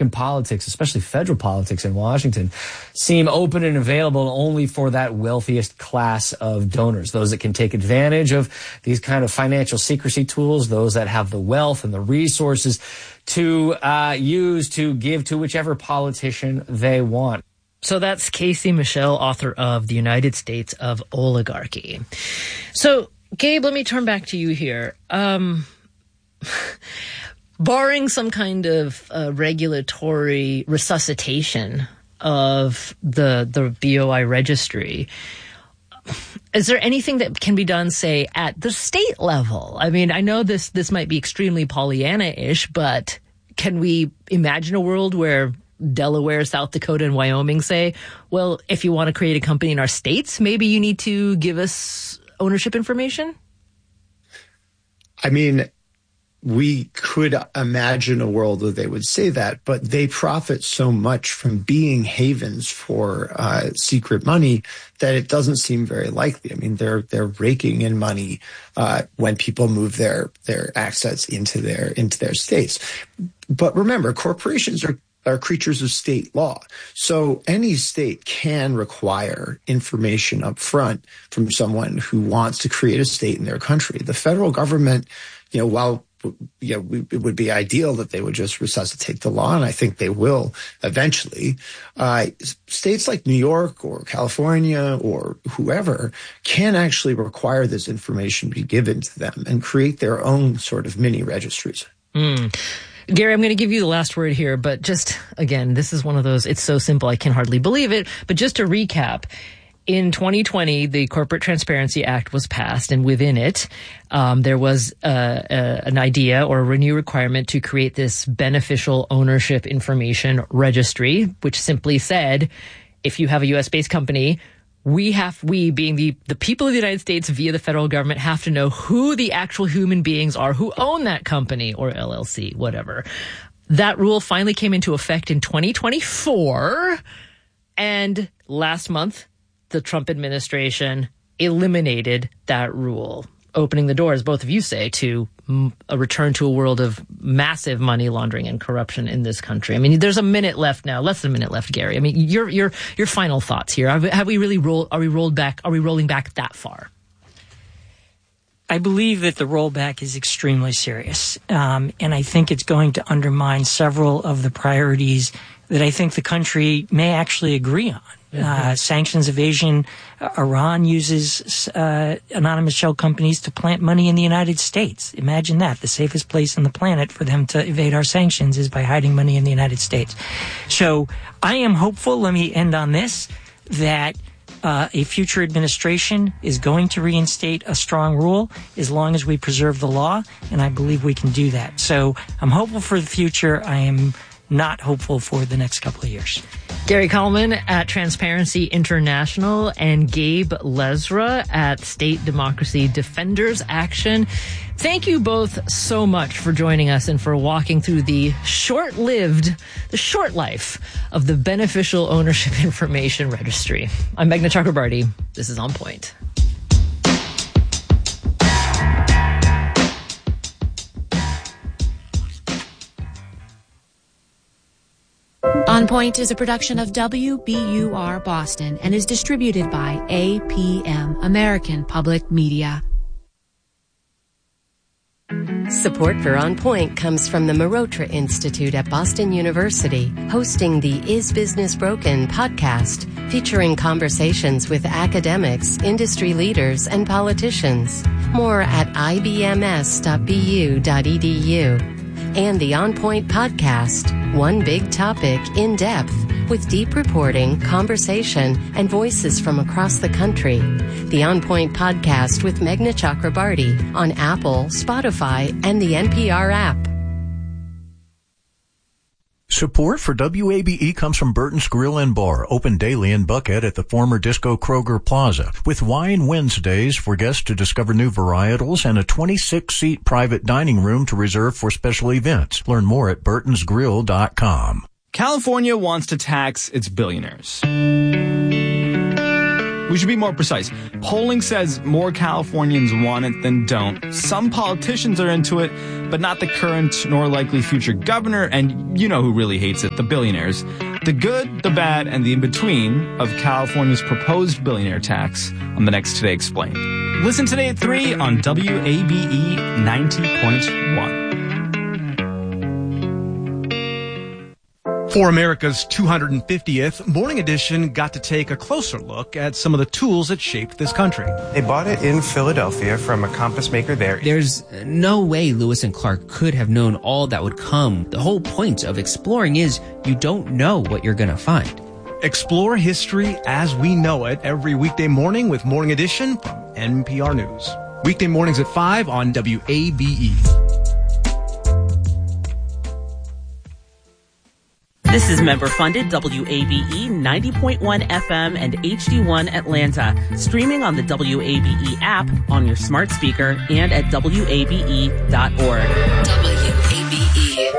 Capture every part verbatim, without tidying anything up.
American politics, especially federal politics in Washington, seem open and available only for that wealthiest class of donors, those that can take advantage of these kind of financial secrecy tools, those that have the wealth and the resources to uh, use to give to whichever politician they want. So that's Casey Michel, author of The United States of Oligarchy. So, Gabe, let me turn back to you here. Um, barring some kind of uh, regulatory resuscitation of the the B O I registry, is there anything that can be done, say, at the state level? I mean, I know this this might be extremely Pollyanna-ish, but can we imagine a world where Delaware, South Dakota, and Wyoming say, well, if you want to create a company in our states, maybe you need to give us ownership information? I mean, we could imagine a world where they would say that, but they profit so much from being havens for uh, secret money that it doesn't seem very likely. I mean, they're they're raking in money uh, when people move their their assets into their into their states. But remember, corporations are are creatures of state law. So any state can require information up front from someone who wants to create a state in their country. The federal government, you know, while you know, it would be ideal that they would just resuscitate the law, and I think they will eventually, uh, states like New York or California or whoever can actually require this information be given to them and create their own sort of mini registries. Mm. Gary, I'm going to give you the last word here, but just, again, this is one of those, it's so simple, I can hardly believe it. But just to recap, in twenty twenty, the Corporate Transparency Act was passed, and within it, um, there was uh, uh, an idea or a renew requirement to create this beneficial ownership information registry, which simply said, if you have a U S-based company, we have, we being the, the people of the United States via the federal government, have to know who the actual human beings are who own that company or L L C, whatever. That rule finally came into effect in twenty twenty-four. And last month, the Trump administration eliminated that rule, opening the door, as both of you say, to a return to a world of massive money laundering and corruption in this country. I mean, there's a minute left now, less than a minute left, Gary. I mean, your your your final thoughts here. Have, have we really rolled? Are we rolled back? Are we rolling back that far? I believe that the rollback is extremely serious, um, and I think it's going to undermine several of the priorities that I think the country may actually agree on. Mm-hmm. Uh, sanctions evasion. Uh, Iran uses uh, anonymous shell companies to plant money in the United States. Imagine that. The safest place on the planet for them to evade our sanctions is by hiding money in the United States. So I am hopeful, let me end on this, that uh, a future administration is going to reinstate a strong rule as long as we preserve the law, and I believe we can do that. So I'm hopeful for the future. I am not hopeful for the next couple of years. Gary Coleman at Transparency International and Gabe Lezra at State Democracy Defenders Action. Thank you both so much for joining us and for walking through the short-lived, the short life of the Beneficial Ownership Information Registry. I'm Meghna Chakrabarty. This is On Point. On Point is a production of W B U R Boston and is distributed by A P M, American Public Media. Support for On Point comes from the Marotra Institute at Boston University, hosting the Is Business Broken podcast, featuring conversations with academics, industry leaders, and politicians. More at I B M S dot B U dot E D U. And the On Point podcast, one big topic in depth, with deep reporting, conversation, and voices from across the country. The On Point podcast with Meghna Chakrabarty on Apple, Spotify, and the N P R app. Support for W A B E comes from Burton's Grill and Bar, open daily in Buckhead at the former Disco Kroger Plaza, with Wine Wednesdays for guests to discover new varietals and a twenty-six seat private dining room to reserve for special events. Learn more at burtons grill dot com. California wants to tax its billionaires. We should be more precise. Polling says more Californians want it than don't. Some politicians are into it, but not the current nor likely future governor, and you know who really hates it, the billionaires. The good, the bad, and the in-between of California's proposed billionaire tax on the next Today Explained. Listen today at three on W A B E ninety point one. For America's two hundred fiftieth, Morning Edition got to take a closer look at some of the tools that shaped this country. They bought it in Philadelphia from a compass maker there. There's no way Lewis and Clark could have known all that would come. The whole point of exploring is you don't know what you're going to find. Explore history as we know it every weekday morning with Morning Edition from N P R News. Weekday mornings at five on W A B E. This is member-funded W A B E ninety point one F M and H D one Atlanta, streaming on the W A B E app, on your smart speaker, and at W A B E dot org. W A B E.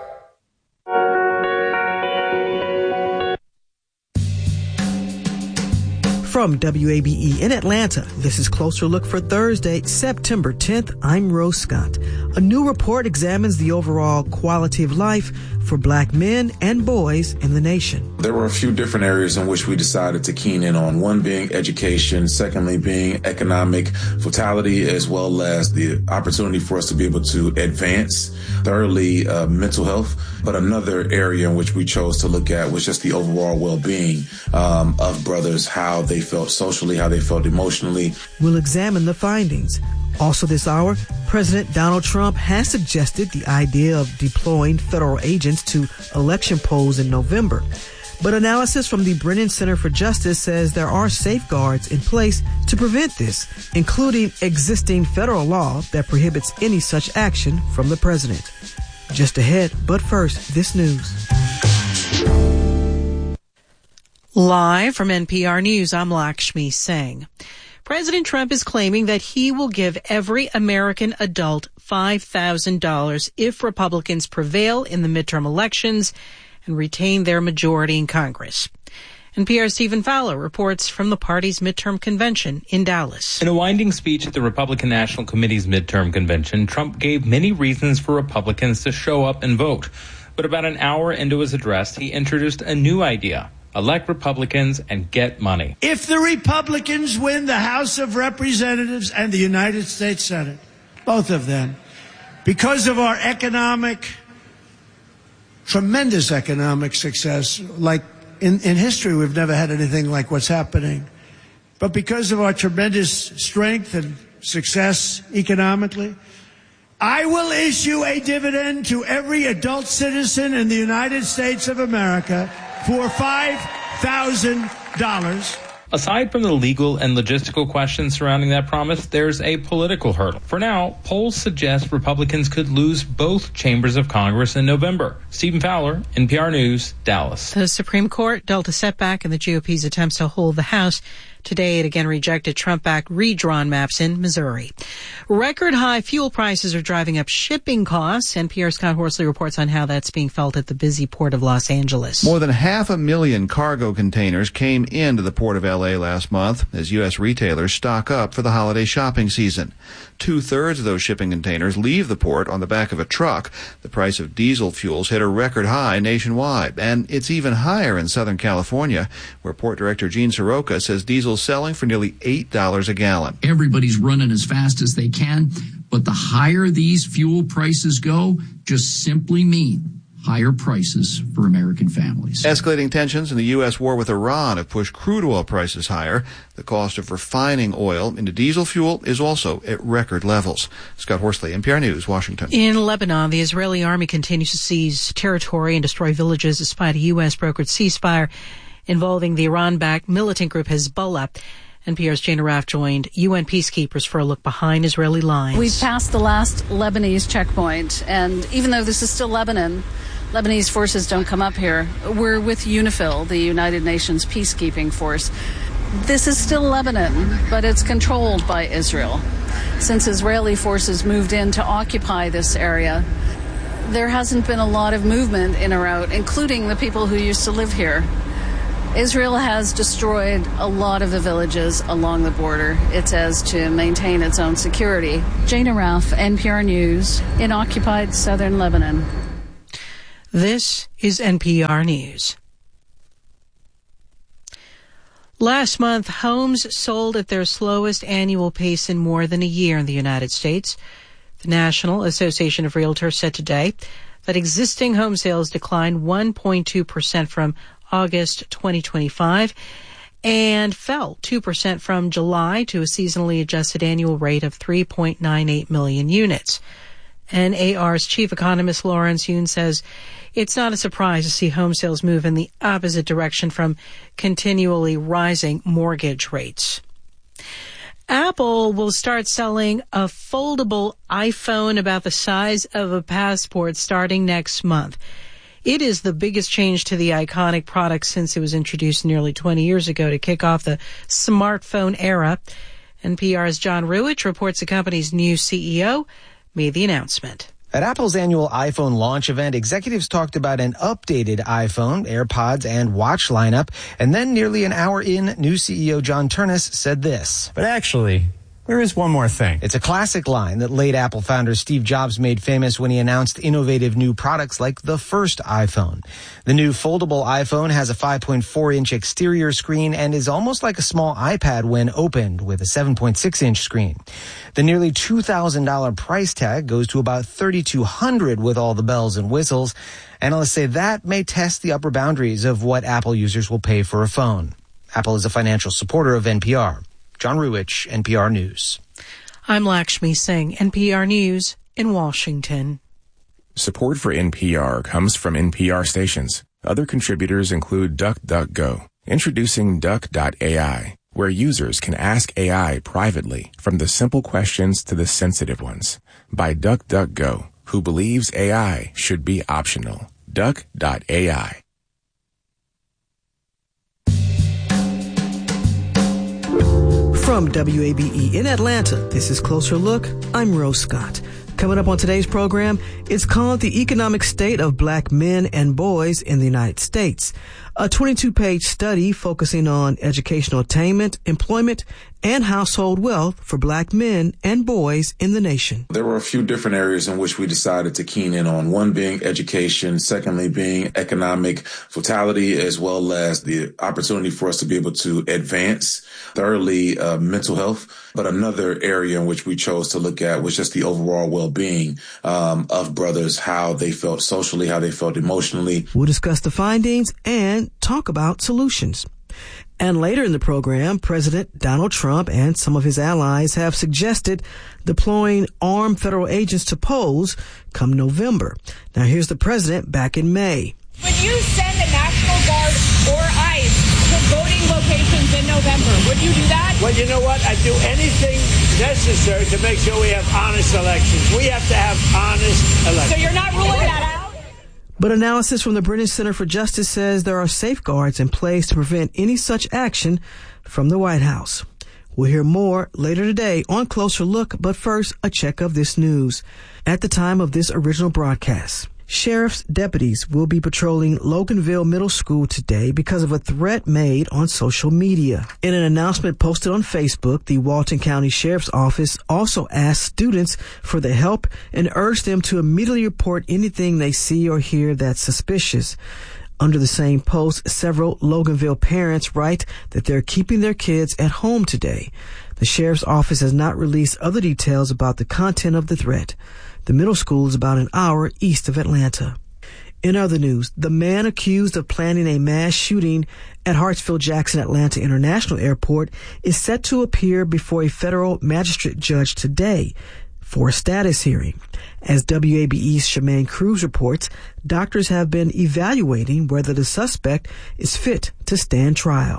From W A B E in Atlanta, this is Closer Look for Thursday, September tenth. I'm Rose Scott. A new report examines the overall quality of life for black men and boys in the nation. There were a few different areas in which we decided to keen in on, one being education, secondly being economic vitality, as well as the opportunity for us to be able to advance, thirdly uh, mental health. But another area in which we chose to look at was just the overall well-being um, of brothers, how they felt socially, how they felt emotionally. We'll examine the findings. Also this hour, President Donald Trump has suggested the idea of deploying federal agents to election polls in November. But analysis from the Brennan Center for Justice says there are safeguards in place to prevent this, including existing federal law that prohibits any such action from the president. Just ahead, but first, this news. Live from N P R News, I'm Lakshmi Singh. President Trump is claiming that he will give every American adult five thousand dollars if Republicans prevail in the midterm elections and retain their majority in Congress. N P R's Stephen Fowler reports from the party's midterm convention in Dallas. In a winding speech at the Republican National Committee's midterm convention, Trump gave many reasons for Republicans to show up and vote. But about an hour into his address, he introduced a new idea. Elect Republicans and get money. If the Republicans win the House of Representatives and the United States Senate, both of them, because of our economic, tremendous economic success, like in, in history, we've never had anything like what's happening. But because of our tremendous strength and success economically, I will issue a dividend to every adult citizen in the United States of America for five thousand dollars. Aside from the legal and logistical questions surrounding that promise, there's a political hurdle. For now, polls suggest Republicans could lose both chambers of Congress in November. Stephen Fowler, N P R News, Dallas. The Supreme Court dealt a setback in the G O P's attempts to hold the House. Today, it again rejected Trump-backed redrawn maps in Missouri. Record high fuel prices are driving up shipping costs. N P R's Scott Horsley reports on how that's being felt at the busy port of Los Angeles. More than half a million cargo containers came into the port of L A last month as U S retailers stock up for the holiday shopping season. Two-thirds of those shipping containers leave the port on the back of a truck. The price of diesel fuels hit a record high nationwide, and it's even higher in Southern California, where Port Director Gene Soroka says diesel's selling for nearly eight dollars a gallon. Everybody's running as fast as they can, but the higher these fuel prices go, just simply mean higher prices for American families. Escalating tensions in the U S war with Iran have pushed crude oil prices higher. The cost of refining oil into diesel fuel is also at record levels. Scott Horsley, N P R News, Washington. In Lebanon, the Israeli army continues to seize territory and destroy villages despite a U S-brokered ceasefire involving the Iran-backed militant group Hezbollah. N P R's Jane Arraf joined U N peacekeepers for a look behind Israeli lines. We've passed the last Lebanese checkpoint, and even though this is still Lebanon, Lebanese forces don't come up here. We're with UNIFIL, the United Nations peacekeeping force. This is still Lebanon, but it's controlled by Israel. Since Israeli forces moved in to occupy this area, there hasn't been a lot of movement in or out, including the people who used to live here. Israel has destroyed a lot of the villages along the border, it says, to maintain its own security. Jana Ralph, N P R News, in occupied southern Lebanon. This is N P R News. Last month, homes sold at their slowest annual pace in more than a year in the United States. The National Association of Realtors said today that existing home sales declined one point two percent from August twenty twenty-five and fell two percent from July to a seasonally adjusted annual rate of three point nine eight million units. N A R's chief economist Lawrence Yun says it's not a surprise to see home sales move in the opposite direction from continually rising mortgage rates. Apple will start selling a foldable iPhone about the size of a passport starting next month. It is the biggest change to the iconic product since it was introduced nearly twenty years ago to kick off the smartphone era. N P R's John Ruwitch reports the company's new C E O made the announcement. At Apple's annual iPhone launch event, executives talked about an updated iPhone, AirPods, and watch lineup. And then nearly an hour in, new C E O John Ternus said this. But actually, there is one more thing. It's a classic line that late Apple founder Steve Jobs made famous when he announced innovative new products like the first iPhone. The new foldable iPhone has a five point four inch exterior screen and is almost like a small iPad when opened with a seven point six inch screen. The nearly two thousand dollars price tag goes to about three thousand two hundred dollars with all the bells and whistles. Analysts say that may test the upper boundaries of what Apple users will pay for a phone. Apple is a financial supporter of N P R. John Ruwitch, N P R News. I'm Lakshmi Singh, N P R News in Washington. Support for N P R comes from N P R stations. Other contributors include DuckDuckGo. Introducing Duck dot A I, where users can ask A I privately, from the simple questions to the sensitive ones. By DuckDuckGo, who believes A I should be optional. Duck dot A I. From W A B E in Atlanta, this is Closer Look. I'm Rose Scott. Coming up on today's program, it's called The Economic State of Black Men and Boys in the United States. A twenty-two page study focusing on educational attainment, employment, and household wealth for black men and boys in the nation. There were a few different areas in which we decided to keen in on. One being education, secondly being economic vitality, as well as the opportunity for us to be able to advance. Thirdly, uh, mental health. But another area in which we chose to look at was just the overall well-being um, of brothers, how they felt socially, how they felt emotionally. We'll discuss the findings and talk about solutions. And later in the program, President Donald Trump and some of his allies have suggested deploying armed federal agents to polls come November. Now, here's the president back in May. Would you send the National Guard or ICE to voting locations in November? Would you do that? Well, you know what? I'd do anything necessary to make sure we have honest elections. We have to have honest elections. So you're not ruling that out? But analysis from the British Center for Justice says there are safeguards in place to prevent any such action from the White House. We'll hear more later today on Closer Look, but first, a check of this news. At the time of this original broadcast, sheriff's deputies will be patrolling Loganville Middle School today because of a threat made on social media. In an announcement posted on Facebook, the Walton County Sheriff's Office also asked students for their help and urged them to immediately report anything they see or hear that's suspicious. Under the same post, several Loganville parents write that they're keeping their kids at home today. The Sheriff's Office has not released other details about the content of the threat. The middle school is about an hour east of Atlanta. In other news, the man accused of planning a mass shooting at Hartsfield-Jackson Atlanta International Airport is set to appear before a federal magistrate judge today for a status hearing. As W A B E's Shemaine Cruz reports, doctors have been evaluating whether the suspect is fit to stand trial.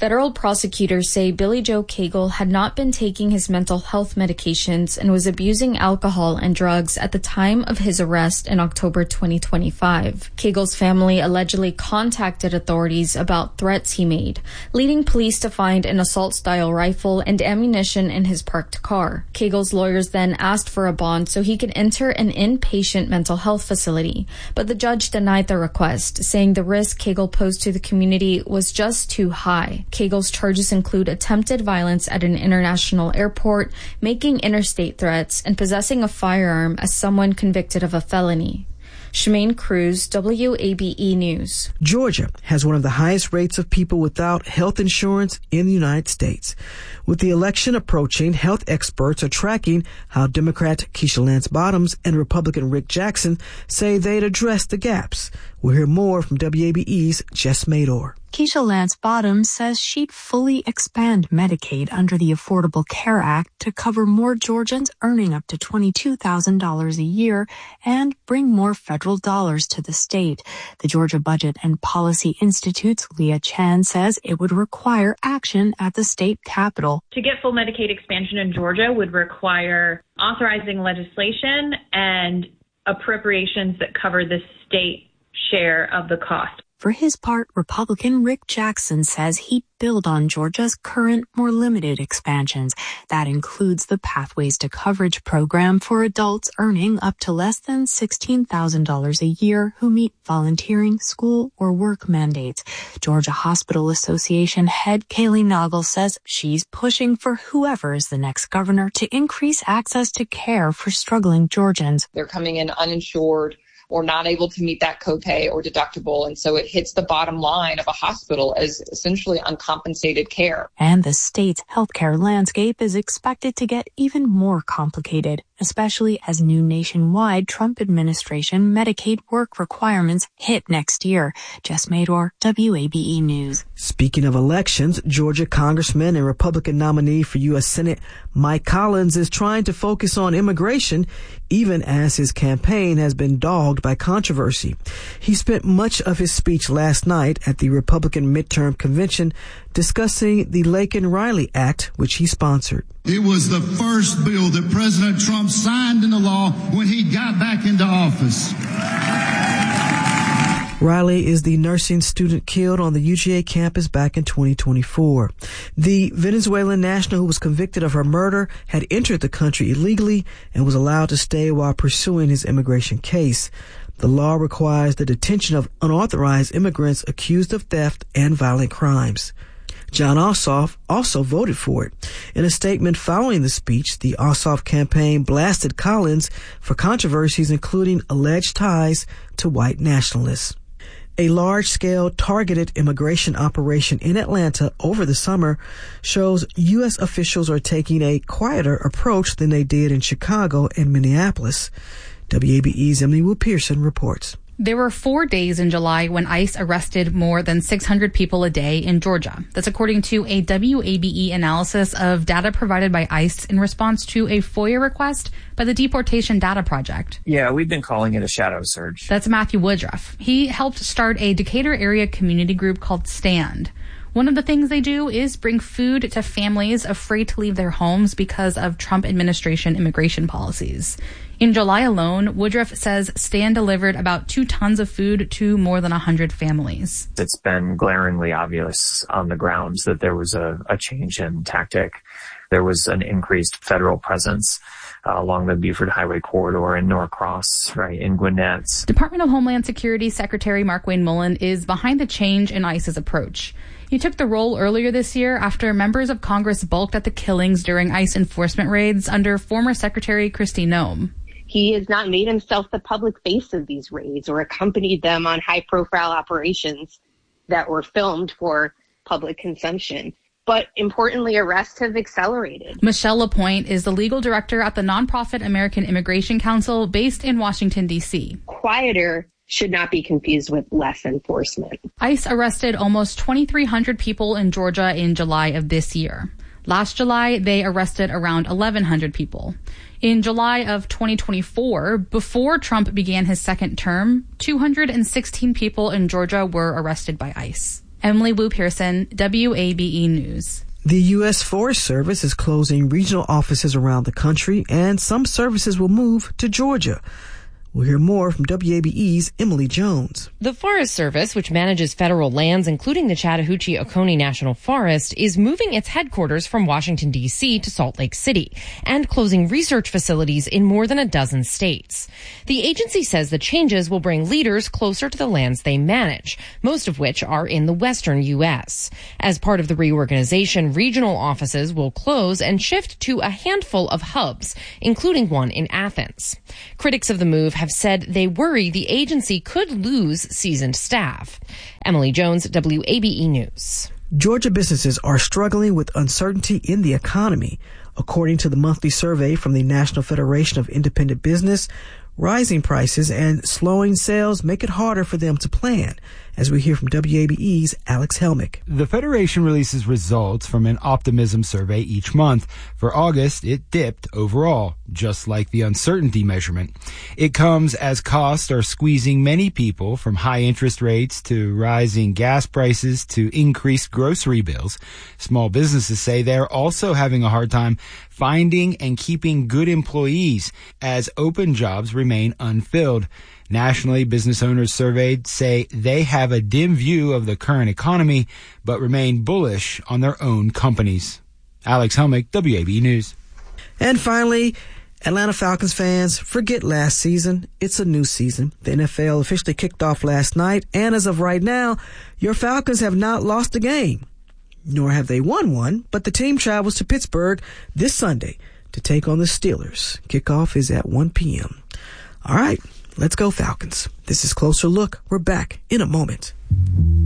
Federal prosecutors say Billy Joe Cagle had not been taking his mental health medications and was abusing alcohol and drugs at the time of his arrest in October twenty twenty-five. Cagle's family allegedly contacted authorities about threats he made, leading police to find an assault-style rifle and ammunition in his parked car. Cagle's lawyers then asked for a bond so he could enter an inpatient mental health facility, but the judge denied the request, saying the risk Cagle posed to the community was just too high. Cagle's charges include attempted violence at an international airport, making interstate threats, and possessing a firearm as someone convicted of a felony. Shemaine Cruz, W A B E News. Georgia has one of the highest rates of people without health insurance in the United States. With the election approaching, health experts are tracking how Democrat Keisha Lance Bottoms and Republican Rick Jackson say they'd address the gaps. We'll hear more from W A B E's Jess Mador. Keisha Lance Bottoms says she'd fully expand Medicaid under the Affordable Care Act to cover more Georgians earning up to twenty-two thousand dollars a year and bring more federal dollars to the state. The Georgia Budget and Policy Institute's Leah Chan says it would require action at the state capitol. To get full Medicaid expansion in Georgia would require authorizing legislation and appropriations that cover the state share of the cost. For his part, Republican Rick Jackson says he'd build on Georgia's current, more limited expansions. That includes the Pathways to Coverage program for adults earning up to less than sixteen thousand dollars a year who meet volunteering, school, or work mandates. Georgia Hospital Association head Kaylee Noggle says she's pushing for whoever is the next governor to increase access to care for struggling Georgians. They're coming in uninsured or not able to meet that copay or deductible. And so it hits the bottom line of a hospital as essentially uncompensated care. And the state's healthcare landscape is expected to get even more complicated, especially as new nationwide Trump administration Medicaid work requirements hit next year. Jess Mador, W A B E News. Speaking of elections, Georgia Congressman and Republican nominee for U S Senate Mike Collins is trying to focus on immigration, even as his campaign has been dogged by controversy. He spent much of his speech last night at the Republican midterm convention discussing the Laken-Riley Act, which he sponsored. It was the first bill that President Trump signed into law when he got back into office. Riley is the nursing student killed on the U G A campus back in twenty twenty-four. The Venezuelan national who was convicted of her murder had entered the country illegally and was allowed to stay while pursuing his immigration case. The law requires the detention of unauthorized immigrants accused of theft and violent crimes. John Ossoff also voted for it. In a statement following the speech, the Ossoff campaign blasted Collins for controversies including alleged ties to white nationalists. A large-scale targeted immigration operation in Atlanta over the summer shows U S officials are taking a quieter approach than they did in Chicago and Minneapolis. W A B E's Emily Wu Pearson reports. There were four days in July when ICE arrested more than six hundred people a day in Georgia. That's according to a W A B E analysis of data provided by ICE in response to a FOIA request by the Deportation Data Project. Yeah, we've been calling it a shadow surge. That's Matthew Woodruff. He helped start a Decatur area community group called STAND. One of the things they do is bring food to families afraid to leave their homes because of Trump administration immigration policies. In July alone, Woodruff says STAND delivered about two tons of food to more than one hundred families. It's been glaringly obvious on the grounds that there was a, a change in tactic. There was an increased federal presence uh, along the Buford Highway corridor in Norcross, right, in Gwinnett. Department of Homeland Security Secretary Markwayne Mullin is behind the change in ICE's approach. He took the role earlier this year after members of Congress balked at the killings during ICE enforcement raids under former Secretary Kristi Noem. He has not made himself the public face of these raids or accompanied them on high-profile operations that were filmed for public consumption. But importantly, arrests have accelerated. Michelle LaPointe is the legal director at the nonprofit American Immigration Council based in Washington, D C. Quieter should not be confused with less enforcement. ICE arrested almost twenty-three hundred people in Georgia in July of this year. Last July, they arrested around eleven hundred people. In July of twenty twenty-four, before Trump began his second term, two hundred sixteen people in Georgia were arrested by ICE. Emily Wu Pearson, W A B E News. The U S Forest Service is closing regional offices around the country, and some services will move to Georgia. We'll hear more from W A B E's Emily Jones. The Forest Service, which manages federal lands, including the Chattahoochee-Oconee National Forest, is moving its headquarters from Washington, D C to Salt Lake City and closing research facilities in more than a dozen states. The agency says the changes will bring leaders closer to the lands they manage, most of which are in the western U S. As part of the reorganization, regional offices will close and shift to a handful of hubs, including one in Athens. Critics of the move have said they worry the agency could lose seasoned staff. Emily Jones, W A B E News. Georgia businesses are struggling with uncertainty in the economy. According to the monthly survey from the National Federation of Independent Business, rising prices and slowing sales make it harder for them to plan. As we hear from W A B E's Alex Helmick. The Federation releases results from an optimism survey each month. For August, it dipped overall, just like the uncertainty measurement. It comes as costs are squeezing many people, from high interest rates to rising gas prices to increased grocery bills. Small businesses say they're also having a hard time finding and keeping good employees as open jobs remain unfilled. Nationally, business owners surveyed say they have a dim view of the current economy, but remain bullish on their own companies. Alex Helmick, W A B E News. And finally, Atlanta Falcons fans, forget last season. It's a new season. The N F L officially kicked off last night, and as of right now, your Falcons have not lost a game. Nor have they won one, but the team travels to Pittsburgh this Sunday to take on the Steelers. Kickoff is at one p.m. All right. Let's go Falcons. This is Closer Look. We're back in a moment.